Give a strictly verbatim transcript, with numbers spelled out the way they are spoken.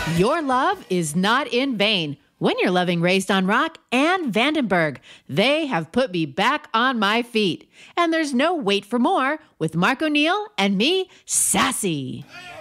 Your love is not in vain. When you're loving Raised on Rock and Vandenberg, they have put me back on my feet. And there's no wait for more with Mark O'Neill and me, Sassy.